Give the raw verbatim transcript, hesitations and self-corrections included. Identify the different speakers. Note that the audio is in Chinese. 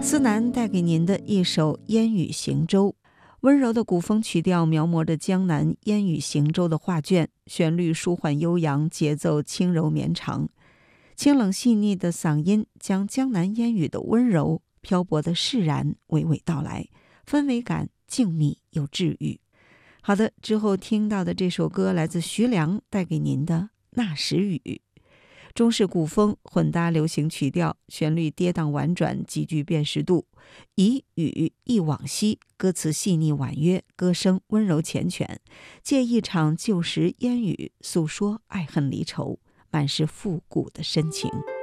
Speaker 1: 思南带给您的一首《烟雨行舟》，温柔的古风曲调描摹着江南烟雨行舟的画卷，旋律舒缓悠扬，节奏轻柔绵长。清冷细腻的嗓音将江南烟雨的温柔、漂泊的释然娓娓道来，氛围感静谧又治愈。好的，之后听到的这首歌来自徐良带给您的《那时雨》，中式古风混搭流行曲调，旋律跌宕婉转，极具辨识度，以雨忆往昔，歌词细腻婉约，歌声温柔缱绻，借一场旧时烟雨诉说爱恨离愁，满是复古的深情。